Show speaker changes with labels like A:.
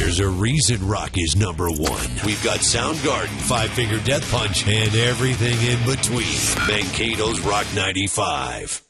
A: There's a reason rock is number one. We've got Soundgarden, Five Finger Death Punch, and everything in between. Mankato's Rock 95.